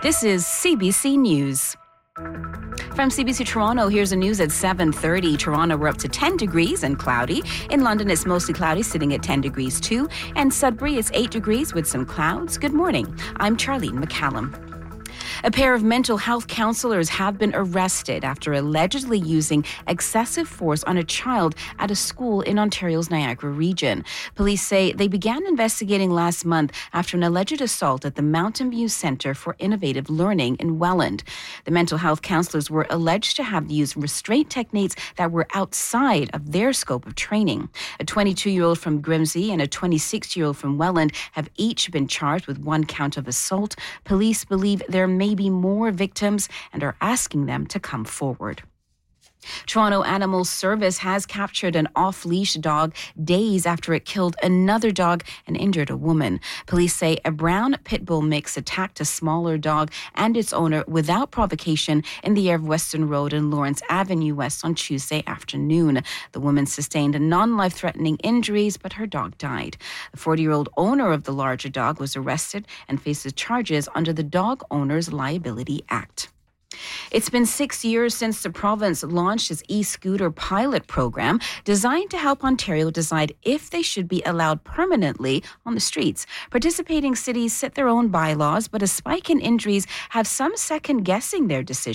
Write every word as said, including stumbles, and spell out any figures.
This is C B C News. From C B C Toronto, here's the news at seven thirty. Toronto, we're up to ten degrees and cloudy. In London, it's mostly cloudy, sitting at ten degrees too. And Sudbury, it's eight degrees with some clouds. Good morning. I'm Charlene McCallum. A pair of mental health counselors have been arrested after allegedly using excessive force on a child at a school in Ontario's Niagara region. Police say they began investigating last month after an alleged assault at the Mountain View Centre for Innovative Learning in Welland. The mental health counselors were alleged to have used restraint techniques that were outside of their scope of training. A twenty-two-year-old from Grimsby and a twenty-six-year-old from Welland have each been charged with one count of assault. Police believe there may be more victims and are asking them to come forward. Toronto Animal Service has captured an off-leash dog days after it killed another dog and injured a woman. Police say a brown pit bull mix attacked a smaller dog and its owner without provocation in the air of Western Road and Lawrence Avenue West on Tuesday afternoon. The woman sustained non-life-threatening injuries, but her dog died. The forty-year-old owner of the larger dog was arrested and faces charges under the Dog Owners Liability Act. It's been six years since the province launched its e-scooter pilot program designed to help Ontario decide if they should be allowed permanently on the streets. Participating cities set their own bylaws, but a spike in injuries have some second-guessing their decision.